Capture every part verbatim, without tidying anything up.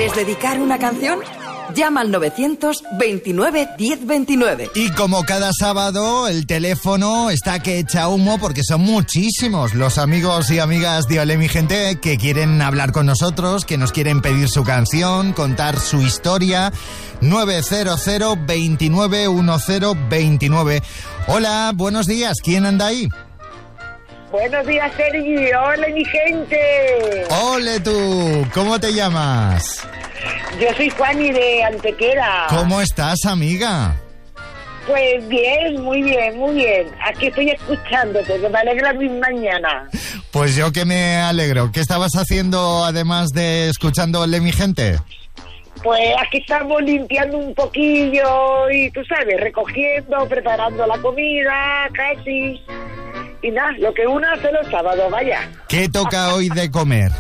¿Quieres dedicar una canción? Llama al novecientos veintinueve diez veintinueve. Y como cada sábado, el teléfono está que echa humo porque son muchísimos los amigos y amigas de Olé, mi gente, que quieren hablar con nosotros, que nos quieren pedir su canción, contar su historia. nueve cero cero veintinueve diez veintinueve. Hola, buenos días. ¿Quién anda ahí? Buenos días, Sergi. Hola, mi gente. Ole tú. ¿Cómo te llamas? Yo soy Juani de Antequera. ¿Cómo estás, amiga? Pues bien, muy bien, muy bien. Aquí estoy escuchándote, que me alegra mi mañana. Pues yo que me alegro. ¿Qué estabas haciendo además de escuchando Olé, mi gente? Pues aquí estamos limpiando un poquillo y, tú sabes, recogiendo, preparando la comida, casi. Y nada, lo que uno hace los sábados, vaya. ¿Qué toca hoy de comer?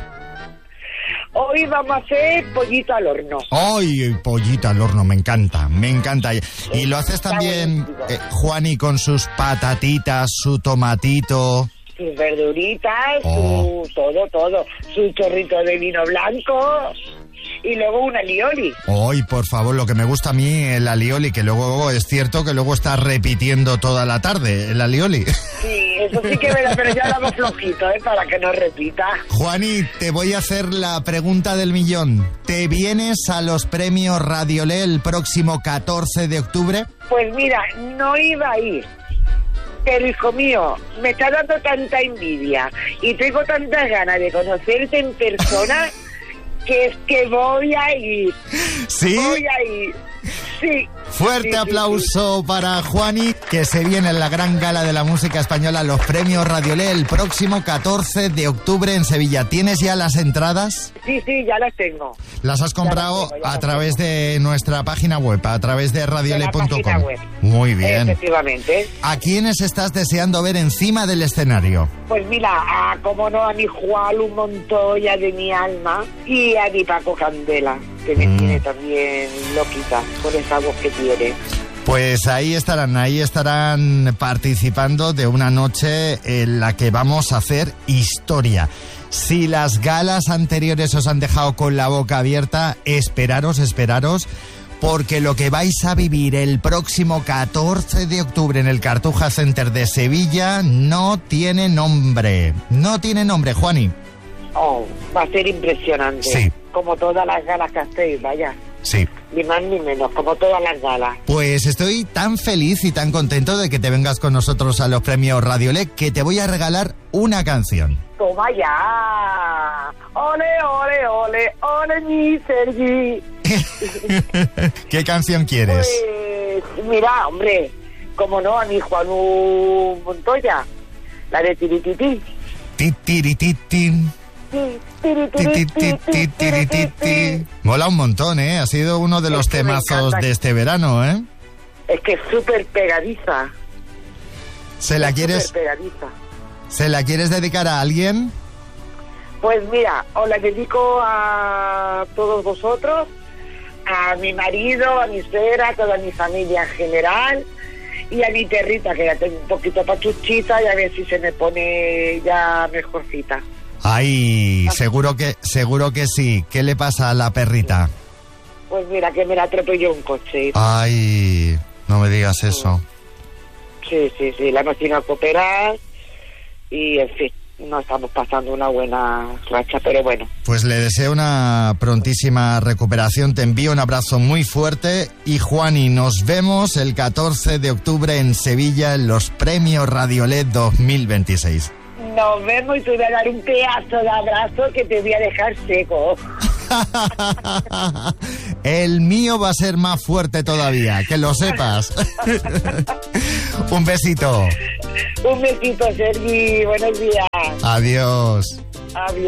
Hoy vamos a hacer pollito al horno. ¡Ay, pollito al horno! Me encanta, me encanta. Y lo haces también, eh, Juani, con sus patatitas, su tomatito. Sus verduritas, Oh. su todo, todo. Su chorrito de vino blanco y luego un alioli. ¡Ay, por favor! Lo que me gusta a mí, el alioli, que luego es cierto que luego está repitiendo toda la tarde, el alioli. Sí, eso sí que es verdad, pero ya lo hago flojito, ¿eh? Para que no repita. Juani, te voy a hacer la pregunta del millón. ¿Te vienes a los premios Radiolé el próximo catorce de octubre? Pues mira, no iba a ir. Pero, hijo mío, me está dando tanta envidia y tengo tantas ganas de conocerte en persona que es que voy a ir. ¿Sí? Voy a ir. Sí. Fuerte Sí, sí, aplauso para Juani, que se viene en la gran gala de la música española, los premios Radiolé, el próximo catorce de octubre en Sevilla. ¿Tienes ya las entradas? Sí, sí, ya las tengo. Las has comprado Ya las tengo, ya a las través tengo. de nuestra página web, a través de radiolé punto De la página com. web. Muy bien. Efectivamente. ¿A quiénes estás deseando ver encima del escenario? Pues mira, a, como no, a mi Juan un Montoya de mi alma y a mi Paco Candela, que me Mm. tiene también loquita con esa voz que tiene. Pues ahí estarán, ahí estarán participando de una noche en la que vamos a hacer historia. Si las galas anteriores os han dejado con la boca abierta, esperaros, esperaros, porque lo que vais a vivir el próximo catorce de octubre en el Cartuja Center de Sevilla no tiene nombre. No tiene nombre, Juani. Oh, va a ser impresionante. Sí. Como todas las galas que hacéis, vaya. Sí. Ni más ni menos, como todas las galas. Pues estoy tan feliz y tan contento de que te vengas con nosotros a los premios Radiolé que te voy a regalar una canción. Toma ya. Ole, ole, ole, ole, mi Sergi. ¿Qué canción quieres? Pues, mira, hombre, como no, a mi Juanu Montoya, la de Tirititi. Ti, tiri, ti, tin. Sí, Ti, ti, ti, ti, tiri, ti, ti. Mola un montón, ¿eh? Ha sido uno de los Es que me temazos encanta. de este verano, ¿eh? Es que es súper pegadiza. ¿Se la Es quieres, súper pegadiza. ¿se la quieres dedicar a alguien? Pues mira, os la dedico a todos vosotros, a mi marido, a mi suegra, a toda mi familia en general y a mi perrita, que ya tengo un poquito pachuchita, y a ver si se me pone ya mejorcita. Ay, seguro que, seguro que sí. ¿Qué le pasa a la perrita? Pues mira, que me la atropelló un coche. Ay, no me digas eso. Sí, sí, sí, la hemos tenido que operar y, en fin, no estamos pasando una buena racha, pero bueno. Pues le deseo una prontísima recuperación, te envío un abrazo muy fuerte y Juani, nos vemos el catorce de octubre en Sevilla en los premios Radiolé dos mil veintiséis. Nos vemos y te voy a dar un pedazo de abrazo que te voy a dejar seco. El mío va a ser más fuerte todavía, que lo sepas. Un besito. Un besito, Sergi. Buenos días. Adiós. Adiós.